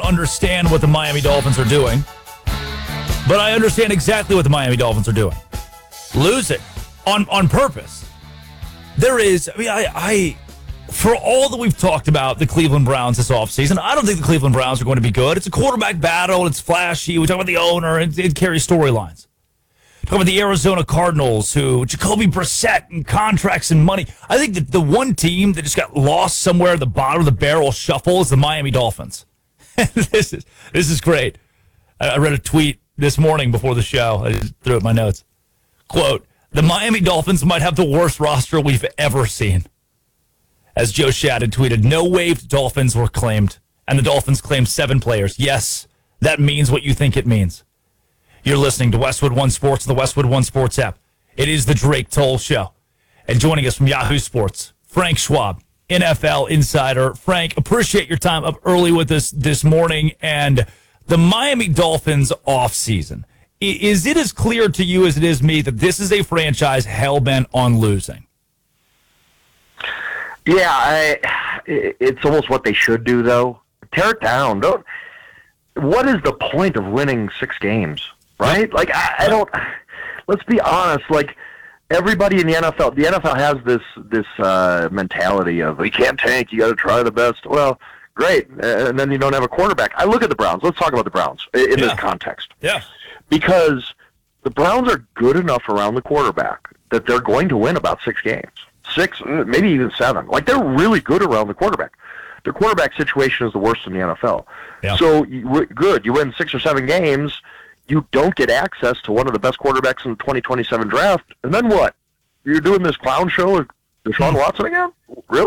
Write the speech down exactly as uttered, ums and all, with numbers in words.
understand what the Miami Dolphins are doing, but I understand exactly what the Miami Dolphins are doing. Losing on, on purpose. There is, I mean, I, I, for all that we've talked about the Cleveland Browns this offseason, I don't think the Cleveland Browns are going to be good. It's a quarterback battle. It's flashy. We talk about the owner. It, it carries storylines. Talk about the Arizona Cardinals, who Jacoby Brissett and contracts and money. I think that the one team that just got lost somewhere at the bottom of the barrel shuffle is the Miami Dolphins. this is this is great. I, I read a tweet this morning before the show. I just threw it in my notes. Quote, the Miami Dolphins might have the worst roster we've ever seen. As Joe Shad had tweeted, no waived Dolphins were claimed, and the Dolphins claimed seven players. Yes, that means what you think it means. You're listening to Westwood One Sports, the Westwood One Sports app. It is the Drake Toll Show. And joining us from Yahoo Sports, Frank Schwab, N F L insider. Frank, appreciate your time up early with us this morning. And the Miami Dolphins offseason, is it as clear to you as it is me that this is a franchise hell-bent on losing? Yeah, I, it's almost what they should do, though. Tear it down. Don't. What is the point of winning six games, right? Like, I, I don't. Let's be honest. Like, everybody in the N F L, the N F L has this this uh, mentality of you can't tank, you got to try the best. Well, great, and then you don't have a quarterback. I look at the Browns. Let's talk about the Browns in yeah. this context. Yeah, because the Browns are good enough around the quarterback that they're going to win about six games. Six, maybe even seven. Like, they're really good around the quarterback. Their quarterback situation is the worst in the N F L. Yeah. So, you, good, you win six or seven games, you don't get access to one of the best quarterbacks in the twenty twenty-seven draft, and then what? You're doing this clown show with Deshaun Watson again? Really?